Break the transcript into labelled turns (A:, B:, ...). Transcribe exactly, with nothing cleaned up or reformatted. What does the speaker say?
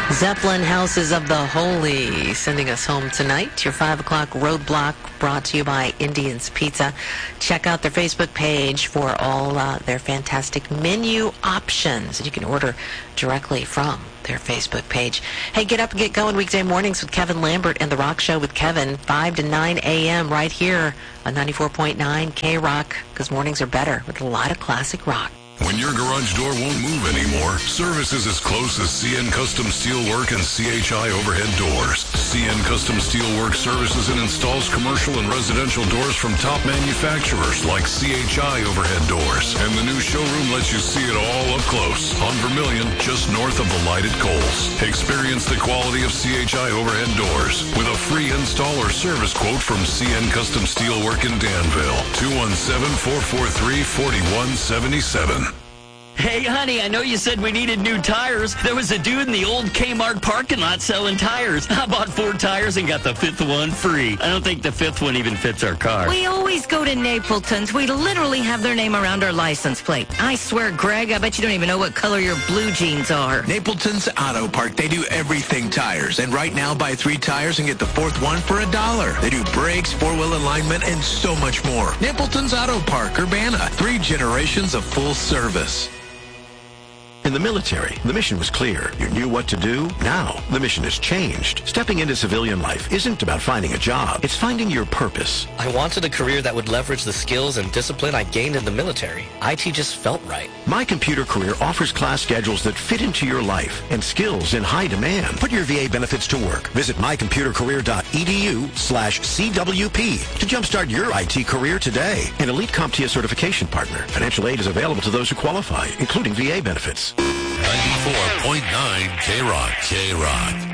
A: Zeppelin Houses of the Holy sending us home tonight. Your five o'clock roadblock brought to you by Indian's Pizza. Check out their Facebook page for all uh, their fantastic menu options. You can order directly from their Facebook page. Hey, get up and get going weekday mornings with Kevin Lambert and The Rock Show with Kevin, five to nine a.m. right here on ninety-four point nine K-Rock, because mornings are better with a lot of classic rock.
B: When your garage door won't move anymore, service is as close as C N Custom Steelwork and C H I Overhead Doors. C N Custom Steelwork services and installs commercial and residential doors from top manufacturers like C H I Overhead Doors. And the new showroom lets you see it all up close on Vermilion, just north of the lighted Coles. Experience the quality of C H I Overhead Doors with a free install or service quote from C N Custom Steelwork in Danville. two one seven, four four three, four one seven seven.
C: Hey, honey, I know you said we needed new tires. There was a dude in the old Kmart parking lot selling tires. I bought four tires and got the fifth one free. I don't think the fifth one even fits our car.
D: We always go to Napleton's. We literally have their name around our license plate. I swear, Greg, I bet you don't even know what color your blue jeans are.
E: Napleton's Auto Park. They do everything tires. And right now, buy three tires and get the fourth one for a dollar. They do brakes, four-wheel alignment, and so much more. Napleton's Auto Park, Urbana. Three generations of full service.
F: In the military, the mission was clear. You knew what to do. Now, the mission has changed. Stepping into civilian life isn't about finding a job. It's finding your purpose.
G: I wanted a career that would leverage the skills and discipline I gained in the military. I T just felt right.
F: My Computer Career offers class schedules that fit into your life and skills in high demand. Put your V A benefits to work. Visit my computer career dot e d u slash C W P to jumpstart your I T career today. An elite CompTIA certification partner. Financial aid is available to those who qualify, including V A benefits.
B: ninety-four point nine K-Rock. K-Rock.